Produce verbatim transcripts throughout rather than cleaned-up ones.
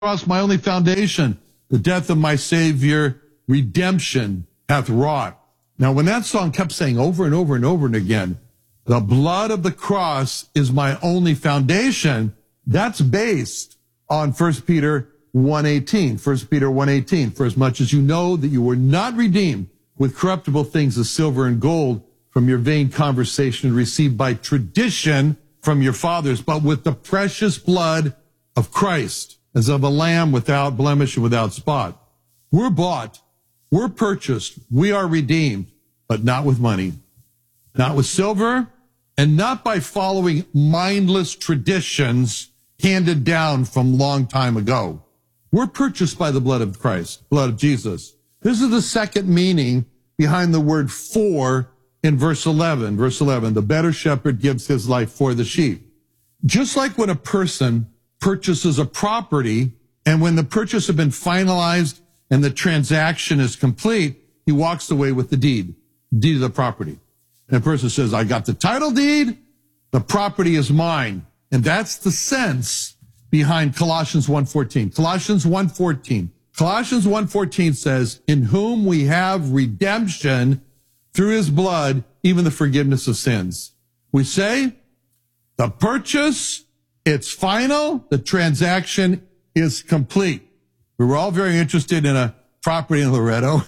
cross, my only foundation, the death of my Savior, redemption hath wrought. Now, when that song kept saying over and over and over and again, the blood of the cross is my only foundation, that's based on First Peter one eighteen. First Peter one eighteen, for as much as you know that you were not redeemed with corruptible things as silver and gold from your vain conversation received by tradition from your fathers, but with the precious blood of Christ, as of a lamb without blemish and without spot. We're bought, we're purchased, we are redeemed, but not with money, not with silver, and not by following mindless traditions handed down from long time ago. We're purchased by the blood of Christ, blood of Jesus. This is the second meaning behind the word for in verse eleven. Verse eleven, the better shepherd gives his life for the sheep. Just like when a person purchases a property, and when the purchase has been finalized and the transaction is complete, he walks away with the deed, deed of the property. And a person says, I got the title deed, the property is mine. And that's the sense behind Colossians one fourteen. Colossians one fourteen. Colossians one fourteen says, in whom we have redemption through his blood, even the forgiveness of sins. We say, the purchase, it's final, the transaction is complete. We were all very interested in a property in Loretto.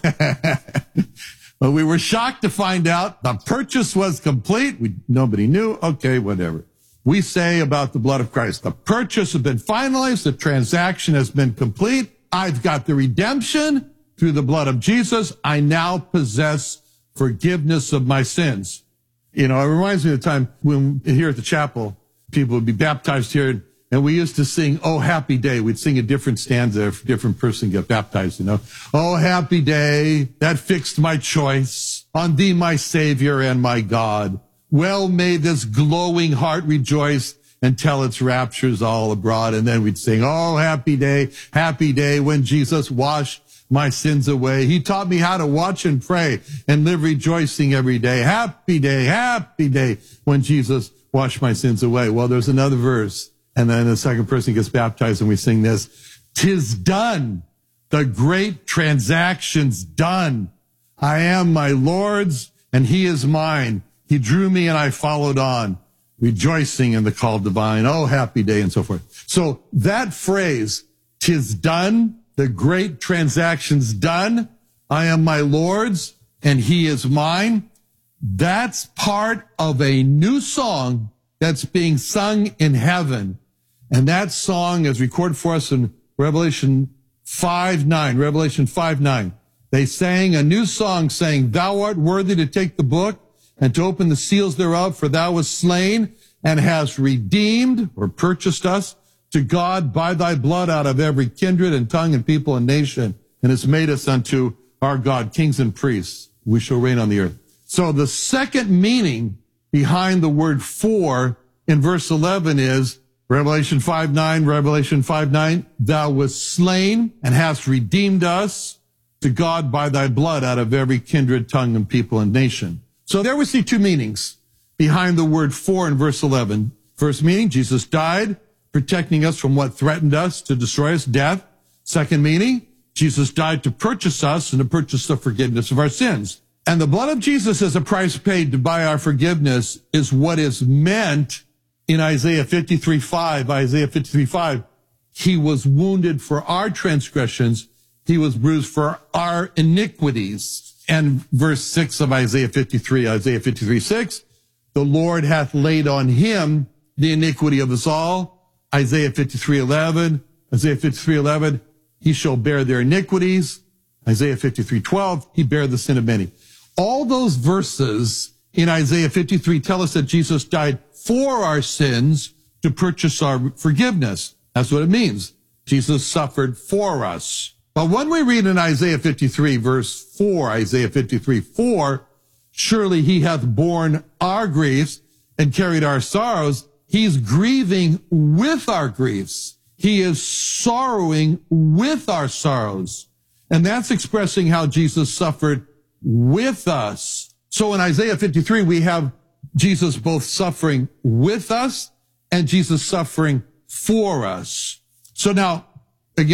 But we were shocked to find out the purchase was complete. We, nobody knew. Okay, whatever. We say about the blood of Christ, the purchase has been finalized. The transaction has been complete. I've got the redemption through the blood of Jesus. I now possess forgiveness of my sins. You know, it reminds me of the time when here at the chapel, people would be baptized here, and we used to sing, Oh, Happy Day. We'd sing a different stanza if a different person get baptized, you know. Oh, happy day, that fixed my choice. On thee, my Savior and my God. Well may this glowing heart rejoice and tell its raptures all abroad. And then we'd sing, oh, happy day, happy day when Jesus washed my sins away. He taught me how to watch and pray and live rejoicing every day. Happy day, happy day when Jesus washed my sins away. Well, there's another verse. And then the second person gets baptized and we sing this. Tis done. The great transaction's done. I am my Lord's and he is mine. He drew me and I followed on, rejoicing in the call divine. Oh, happy day, and so forth. So that phrase, tis done, the great transaction's done, I am my Lord's and he is mine, that's part of a new song that's being sung in heaven. And that song is recorded for us in Revelation five nine, Revelation five nine. They sang a new song saying, thou art worthy to take the book and to open the seals thereof, for thou wast slain and hast redeemed or purchased us to God by thy blood out of every kindred and tongue and people and nation, and hast made us unto our God kings and priests. We shall reign on the earth. So the second meaning behind the word for in verse eleven is Revelation five nine, Revelation five nine, thou wast slain and hast redeemed us to God by thy blood out of every kindred, tongue, and people and nation. So there we see two meanings behind the word for in verse eleven. First meaning, Jesus died, protecting us from what threatened us to destroy us, death. Second meaning, Jesus died to purchase us and to purchase the forgiveness of our sins. And the blood of Jesus as a price paid to buy our forgiveness is what is meant in Isaiah fifty-three five. Isaiah fifty-three five, he was wounded for our transgressions. He was bruised for our iniquities. And verse six of Isaiah fifty-three, Isaiah fifty-three six, the Lord hath laid on him the iniquity of us all. Isaiah fifty-three eleven, Isaiah fifty-three eleven, he shall bear their iniquities. Isaiah fifty-three twelve, he bare the sin of many. All those verses in Isaiah fifty-three tell us that Jesus died for our sins to purchase our forgiveness. That's what it means. Jesus suffered for us. But when we read in Isaiah fifty-three, verse four, Isaiah fifty-three four, surely he hath borne our griefs and carried our sorrows. He's grieving with our griefs. He is sorrowing with our sorrows. And that's expressing how Jesus suffered with us. So in Isaiah fifty-three, we have Jesus both suffering with us and Jesus suffering for us. So now,